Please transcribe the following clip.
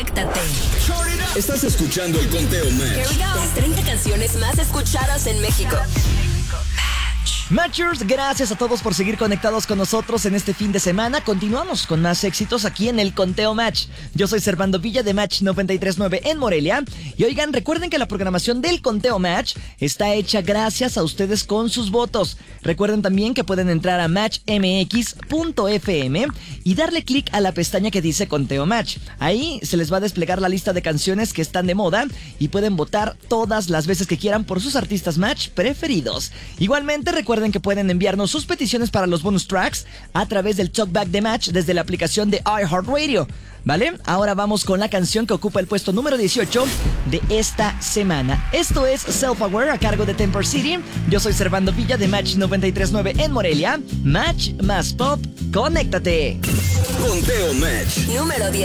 Conéctate. Estás escuchando el Conteo Match. Here we go. Las 30 canciones más escuchadas en México. Matchers, gracias a todos por seguir conectados con nosotros en este fin de semana. Continuamos con más éxitos aquí en el Conteo Match. Yo soy Servando Villa de Match 93.9 en Morelia. Y oigan, recuerden que la programación del Conteo Match está hecha gracias a ustedes con sus votos. Recuerden también que pueden entrar a matchmx.fm y darle clic a la pestaña que dice Conteo Match. Ahí se les va a desplegar la lista de canciones que están de moda y pueden votar todas las veces que quieran por sus artistas Match preferidos. Igualmente, recuerden que pueden enviarnos sus peticiones para los bonus tracks a través del Talkback de Match desde la aplicación de iHeartRadio. ¿Vale? Ahora vamos con la canción que ocupa el puesto número 18 de esta semana. Esto es Self Aware a cargo de Temper City. Yo soy Servando Villa de Match 93.9 en Morelia. Match más pop, conéctate. Conteo Match. Número 10.